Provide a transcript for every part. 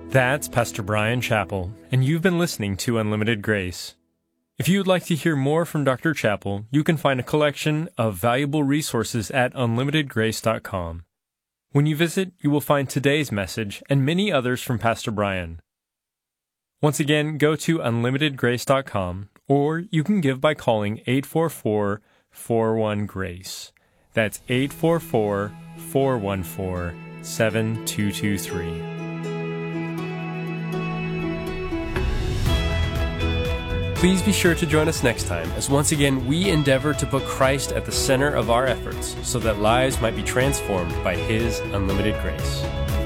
That's Pastor Brian Chappell, and you've been listening to Unlimited Grace. If you would like to hear more from Dr. Chappell, you can find a collection of valuable resources at unlimitedgrace.com. When you visit, you will find today's message and many others from Pastor Brian. Once again, go to unlimitedgrace.com, or you can give by calling 844-41-GRACE. That's 844-414-7223. Please be sure to join us next time as once again we endeavor to put Christ at the center of our efforts so that lives might be transformed by His unlimited grace.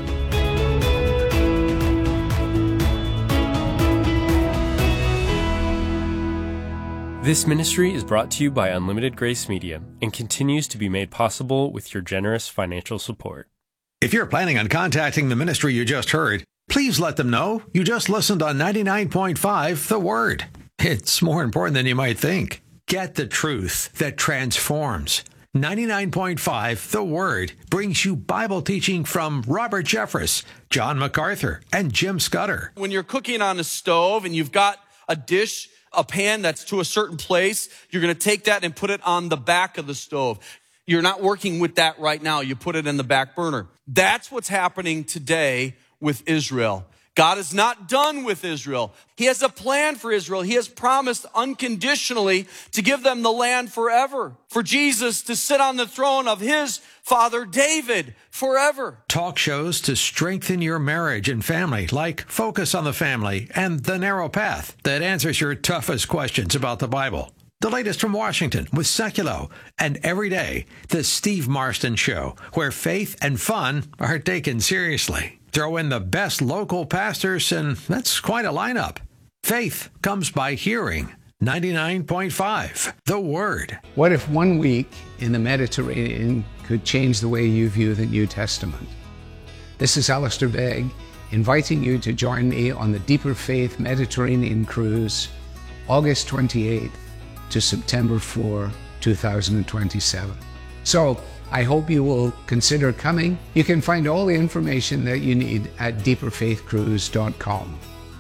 This ministry is brought to you by Unlimited Grace Media and continues to be made possible with your generous financial support. If you're planning on contacting the ministry you just heard, please let them know you just listened on 99.5 The Word. It's more important than you might think. Get the truth that transforms. 99.5 The Word brings you Bible teaching from Robert Jeffress, John MacArthur, and Jim Scudder. When you're cooking on a stove and you've got a dish, a pan that's to a certain place, you're going to take that and put it on the back of the stove. You're not working with that right now. You put it in the back burner. That's what's happening today with Israel. God is not done with Israel. He has a plan for Israel. He has promised unconditionally to give them the land forever, for Jesus to sit on the throne of his father David forever. Talk shows to strengthen your marriage and family, like Focus on the Family and The Narrow Path, that answers your toughest questions about the Bible. The latest from Washington with Seculo, and every day, The Steve Marston Show, where faith and fun are taken seriously. Throw in the best local pastors, and that's quite a lineup. Faith comes by hearing. 99.5, The Word. What if 1 week in the Mediterranean could change the way you view the New Testament? This is Alistair Begg, inviting you to join me on the Deeper Faith Mediterranean Cruise, August 28th to September 4, 2027. So, I hope you will consider coming. You can find all the information that you need at deeperfaithcruise.com.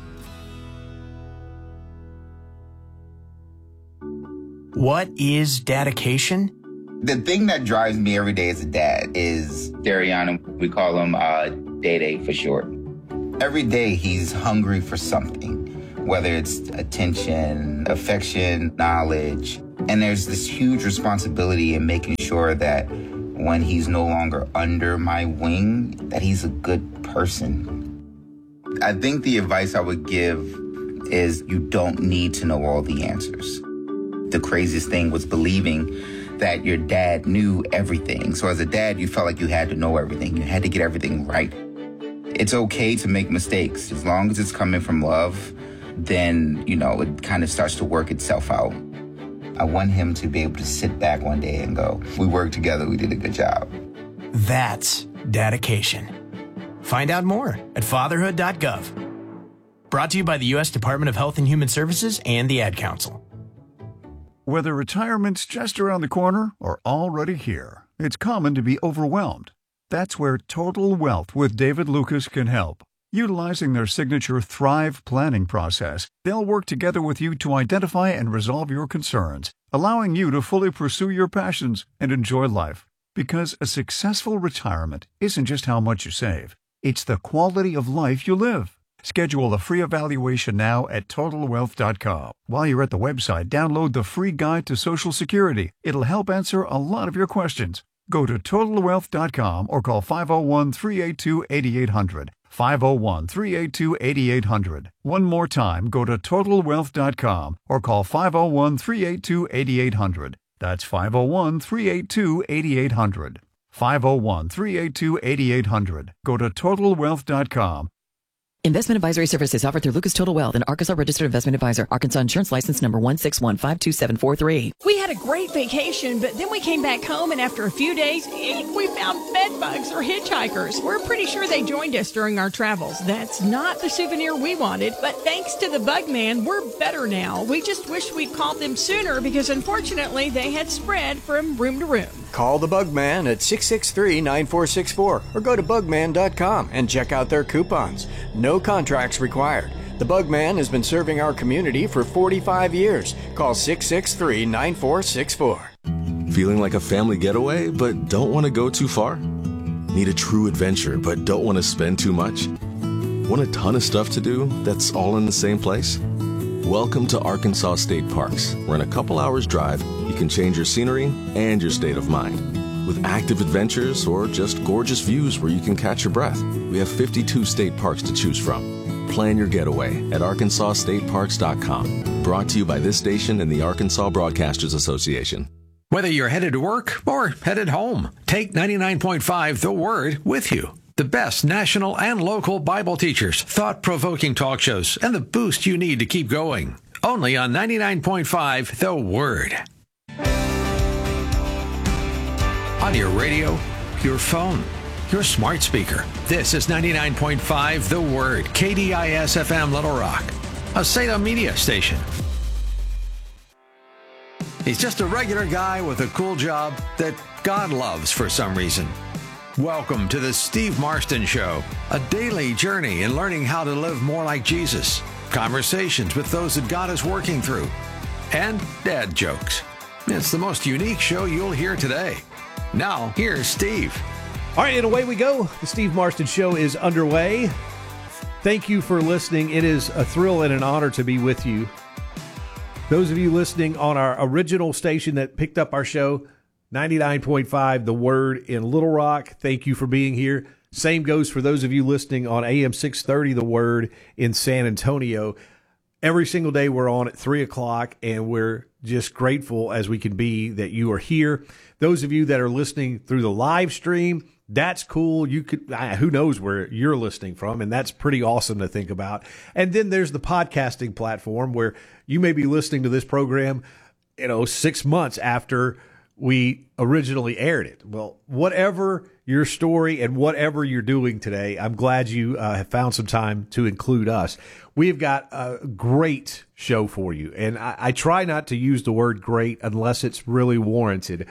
What is dedication? The thing that drives me every day as a dad is Dariana. We call him Day for short. Every day he's hungry for something, whether it's attention, affection, knowledge. And there's this huge responsibility in making sure that when he's no longer under my wing, that he's a good person. I think the advice I would give is you don't need to know all the answers. The craziest thing was believing that your dad knew everything. So as a dad, you felt like you had to know everything. You had to get everything right. It's okay to make mistakes. As long as it's coming from love, then, it kind of starts to work itself out. I want him to be able to sit back one day and go, we worked together, we did a good job. That's dedication. Find out more at fatherhood.gov. Brought to you by the U.S. Department of Health and Human Services and the Ad Council. Whether retirement's just around the corner or already here, it's common to be overwhelmed. That's where Total Wealth with David Lucas can help. Utilizing their signature Thrive planning process, they'll work together with you to identify and resolve your concerns, allowing you to fully pursue your passions and enjoy life. Because a successful retirement isn't just how much you save, it's the quality of life you live. Schedule a free evaluation now at TotalWealth.com. While you're at the website, download the free guide to Social Security. It'll help answer a lot of your questions. Go to TotalWealth.com or call 501-382-8800. 501-382-8800. One more time, go to TotalWealth.com or call 501-382-8800. That's 501-382-8800. 501-382-8800. Go to TotalWealth.com. Investment advisory services offered through Lucas Total Wealth, an Arkansas registered investment advisor. Arkansas Insurance License number 161527743. We had a great vacation, but then we came back home, and after a few days, we found bed bugs or hitchhikers. We're pretty sure they joined us during our travels. That's not the souvenir we wanted, but thanks to the Bug Man, we're better now. We just wish we'd called them sooner because unfortunately they had spread from room to room. Call the Bugman at 663-9464 or go to bugman.com and check out their coupons. No contracts required. The Bugman has been serving our community for 45 years. Call 663-9464. Feeling like a family getaway but don't want to go too far? Need a true adventure but don't want to spend too much? Want a ton of stuff to do that's all in the same place? Welcome to Arkansas State Parks, where in a couple hours drive, you can change your scenery and your state of mind. With active adventures or just gorgeous views where you can catch your breath, we have 52 state parks to choose from. Plan your getaway at arkansasstateparks.com. Brought to you by this station and the Arkansas Broadcasters Association. Whether you're headed to work or headed home, take 99.5 The Word with you. The best national and local Bible teachers, thought-provoking talk shows, and the boost you need to keep going. Only on 99.5 The Word. On your radio, your phone, your smart speaker. This is 99.5 The Word, KDIS-FM Little Rock, a Salem media station. He's just a regular guy with a cool job that God loves for some reason. Welcome to the Steve Marston Show, a daily journey in learning how to live more like Jesus, conversations with those that God is working through, and dad jokes. It's the most unique show you'll hear today. Now, here's Steve. All right, and away we go. The Steve Marston Show is underway. Thank you for listening. It is a thrill and an honor to be with you. Those of you listening on our original station that picked up our show, 99.5 The Word in Little Rock, thank you for being here. Same goes for those of you listening on AM 630 The Word in San Antonio. Every single day we're on at 3 o'clock, and we're just grateful as we can be that you are here. Those of you that are listening through the live stream, that's cool. You could, who knows where you're listening from, and that's pretty awesome to think about. And then there's the podcasting platform where you may be listening to this program, 6 months after we originally aired it. Well, whatever your story and whatever you're doing today, I'm glad you have found some time to include us. We've got a great show for you, and I try not to use the word great unless it's really warranted.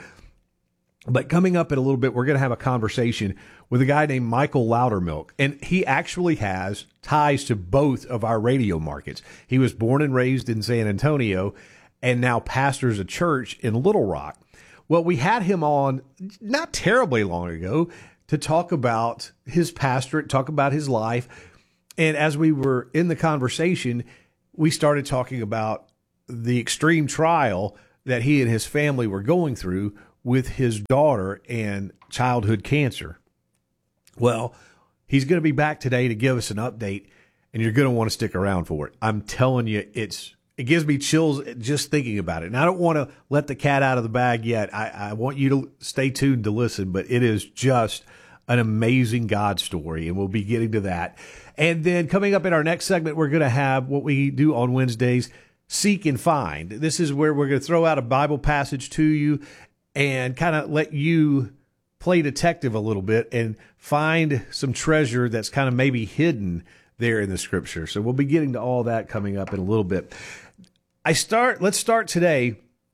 But coming up in a little bit, we're going to have a conversation with a guy named Michael Loudermilk, and he actually has ties to both of our radio markets. He was born and raised in San Antonio and now pastors a church in Little Rock. Well, we had him on not terribly long ago to talk about his pastorate, talk about his life. And as we were in the conversation, we started talking about the extreme trial that he and his family were going through with his daughter and childhood cancer. Well, he's going to be back today to give us an update, and you're going to want to stick around for it. I'm telling you, it gives me chills just thinking about it. And I don't want to let the cat out of the bag yet. I want you to stay tuned to listen, but it is just an amazing God story, and we'll be getting to that. And then coming up in our next segment, we're going to have what we do on Wednesdays, Seek and Find. This is where we're going to throw out a Bible passage to you and kind of let you play detective a little bit and find some treasure that's kind of maybe hidden there in the scripture. So we'll be getting to all that coming up in a little bit. Let's start today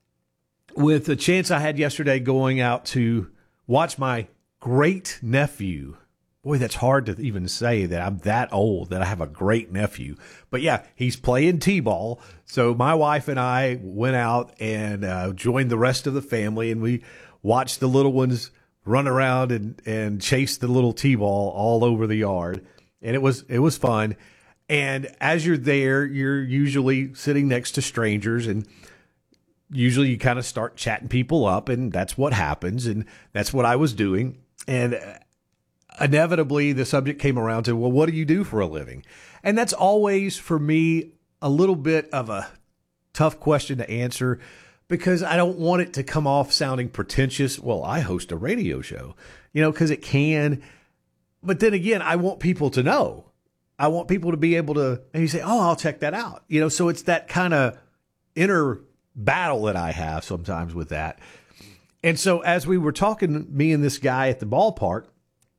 with a chance I had yesterday going out to watch my great nephew. Boy, that's hard to even say that I'm that old that I have a great nephew. But yeah, he's playing t-ball. So my wife and I went out and joined the rest of the family, and we watched the little ones run around and chase the little t-ball all over the yard. And it was fun. And as you're there, you're usually sitting next to strangers, and usually you kind of start chatting people up, and that's what happens. And that's what I was doing. And inevitably the subject came around to, well, what do you do for a living? And that's always for me a little bit of a tough question to answer, because I don't want it to come off sounding pretentious. Well, I host a radio show, because it can. But then again, I want people to know. I want people to be able to maybe say, oh, I'll check that out. So it's that kind of inner battle that I have sometimes with that. And so as we were talking, me and this guy at the ballpark,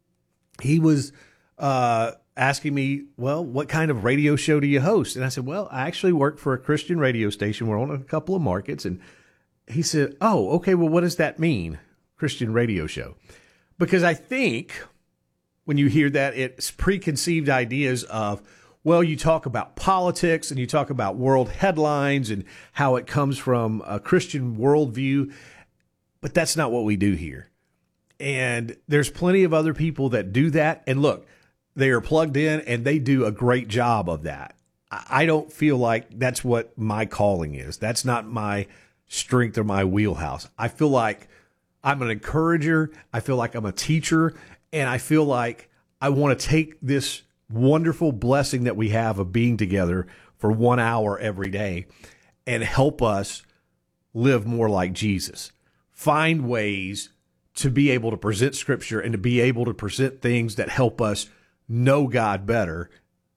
he was asking me, well, what kind of radio show do you host? And I said, well, I actually work for a Christian radio station. We're on a couple of markets. And he said, oh, okay, well, what does that mean? Christian radio show. Because I think when you hear that, it's preconceived ideas of, well, you talk about politics and you talk about world headlines and how it comes from a Christian worldview, but that's not what we do here. And there's plenty of other people that do that. And look, they are plugged in and they do a great job of that. I don't feel like that's what my calling is. That's not my strength or my wheelhouse. I feel like I'm an encourager. I feel like I'm a teacher. And I feel like I want to take this wonderful blessing that we have of being together for 1 hour every day and help us live more like Jesus. Find ways to be able to present Scripture and to be able to present things that help us know God better,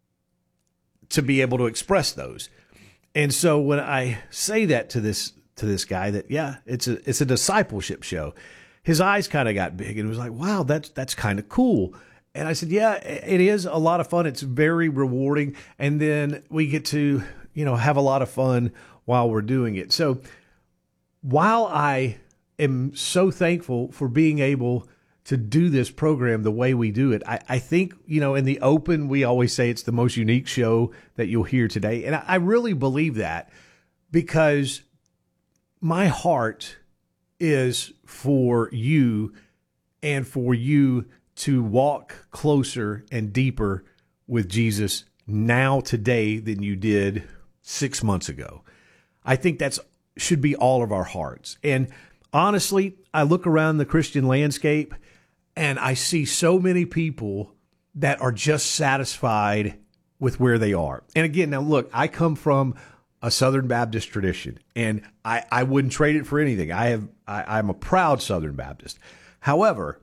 to be able to express those. And so when I say that to this guy, that yeah, it's a discipleship show, his eyes kind of got big and was like, wow, that's kind of cool. And I said, yeah, it is a lot of fun. It's very rewarding. And then we get to, have a lot of fun while we're doing it. So while I am so thankful for being able to do this program the way we do it, I think, in the open, we always say it's the most unique show that you'll hear today. And I really believe that, because my heart is for you and for you to walk closer and deeper with Jesus now today than you did 6 months ago. I think that's should be all of our hearts. And honestly, I look around the Christian landscape and I see so many people that are just satisfied with where they are. And again, now look, I come from a Southern Baptist tradition, and I wouldn't trade it for anything. I'm a proud Southern Baptist. However,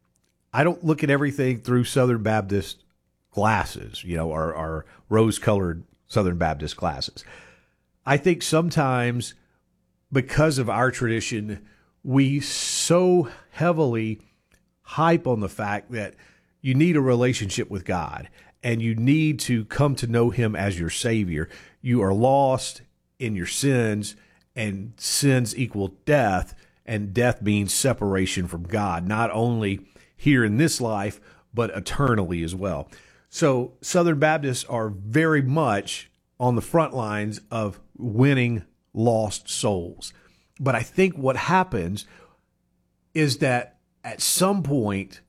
I don't look at everything through Southern Baptist glasses, or rose-colored Southern Baptist glasses. I think sometimes because of our tradition, we so heavily hype on the fact that you need a relationship with God and you need to come to know Him as your Savior. You are lost in your sins, and sins equal death, and death means separation from God, not only here in this life, but eternally as well. So Southern Baptists are very much on the front lines of winning lost souls. But I think what happens is that at some point,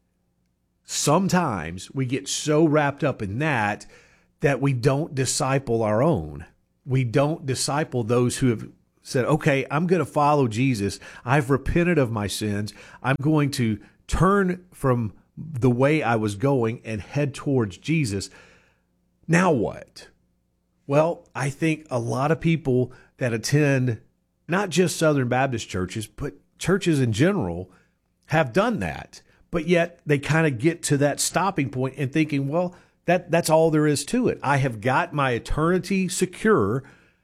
sometimes we get so wrapped up in that we don't disciple our own. We don't disciple those who have said, okay, I'm going to follow Jesus. I've repented of my sins. I'm going to turn from the way I was going and head towards Jesus. Now what? Well, I think a lot of people that attend not just Southern Baptist churches, but churches in general have done that. But yet they kind of get to that stopping point and thinking, well, that's all there is to it. I have got my eternity secure,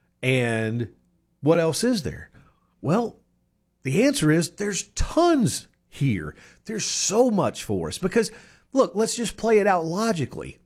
and what else is there? Well, the answer is there's tons here. There's so much for us, because look, let's just play it out logically.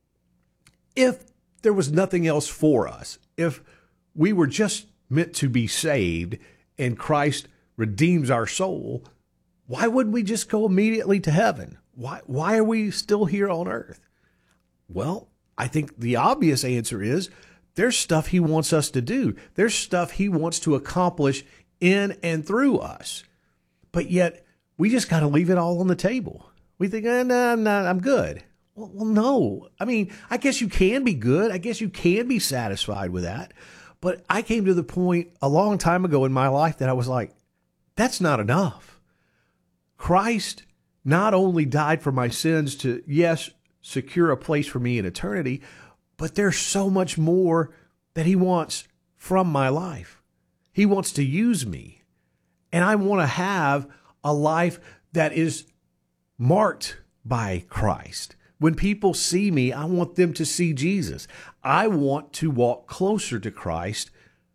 If there was nothing else for us, if we were just meant to be saved and Christ redeems our soul, why wouldn't we just go immediately to heaven? Why are we still here on earth? Well, I think the obvious answer is there's stuff He wants us to do. There's stuff He wants to accomplish in and through us. But yet we just got to leave it all on the table. We think, no, I'm good. Well, no. I mean, I guess you can be good. I guess you can be satisfied with that. But I came to the point a long time ago in my life that I was like, that's not enough. Christ not only died for my sins to, yes, secure a place for me in eternity, but there's so much more that He wants from my life. He wants to use me. And I want to have a life that is marked by Christ. When people see me, I want them to see Jesus. I want to walk closer to Christ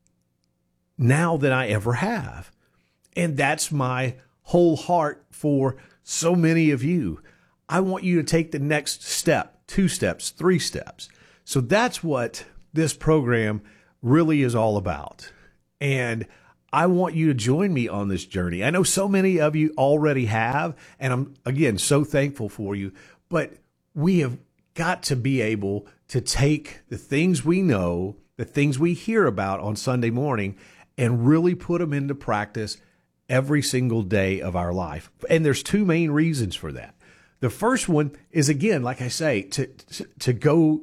now than I ever have. And that's my whole heart for so many of you. I want you to take the next step, 2 steps, 3 steps. So that's what this program really is all about. And I want you to join me on this journey. I know so many of you already have, and I'm, again, so thankful for you. But we have got to be able to take the things we know, the things we hear about on Sunday morning, and really put them into practice every single day of our life. And there's two main reasons for that. The first one is, again, like I say, to go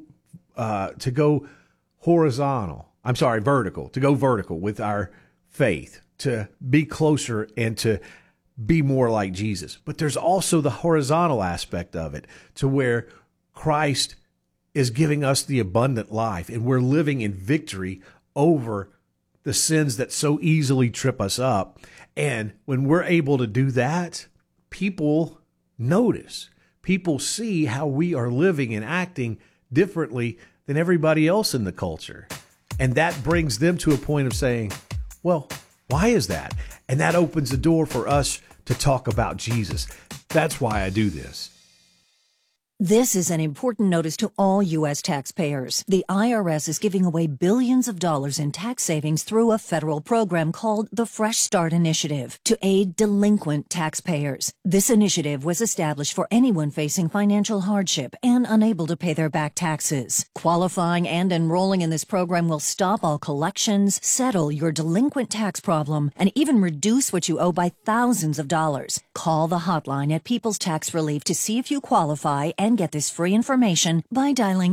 vertical, to go vertical with our faith, to be closer and to be more like Jesus. But there's also the horizontal aspect of it, to where Christ is giving us the abundant life, and we're living in victory over the sins that so easily trip us up. And when we're able to do that, people notice. People see how we are living and acting differently than everybody else in the culture. And that brings them to a point of saying, well, why is that? And that opens the door for us to talk about Jesus. That's why I do this. This is an important notice to all U.S. taxpayers. The IRS is giving away billions of dollars in tax savings through a federal program called the Fresh Start Initiative to aid delinquent taxpayers. This initiative was established for anyone facing financial hardship and unable to pay their back taxes. Qualifying and enrolling in this program will stop all collections, settle your delinquent tax problem, and even reduce what you owe by thousands of dollars. Call the hotline at People's Tax Relief to see if you qualify and get this free information by dialing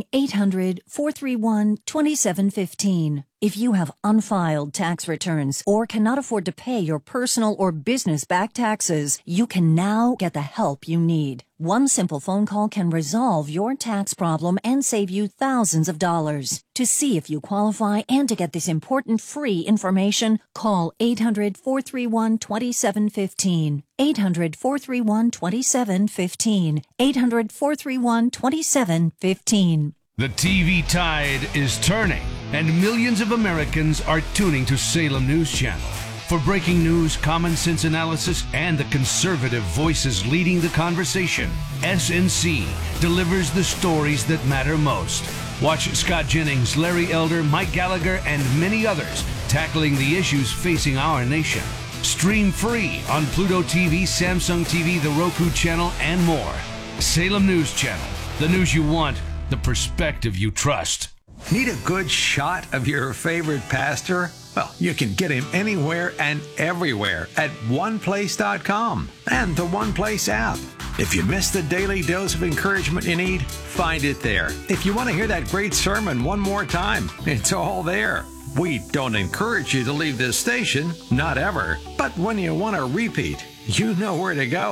800-431-2715. If you have unfiled tax returns or cannot afford to pay your personal or business back taxes, you can now get the help you need. One simple phone call can resolve your tax problem and save you thousands of dollars. To see if you qualify and to get this important free information, call 800-431-2715. 800-431-2715. 800-431-2715. The TV tide is turning, and millions of Americans are tuning to Salem News Channel. For breaking news, common sense analysis, and the conservative voices leading the conversation, SNC delivers the stories that matter most. Watch Scott Jennings, Larry Elder, Mike Gallagher, and many others tackling the issues facing our nation. Stream free on Pluto TV, Samsung TV, the Roku channel, and more. Salem News Channel. The news you want, the perspective you trust. Need a good shot of your favorite pastor? Well, you can get him anywhere and everywhere at oneplace.com and the One Place app. If you missed the daily dose of encouragement you need, find it there. If you want to hear that great sermon one more time, it's all there. We don't encourage you to leave this station, not ever. But when you want a repeat, you know where to go.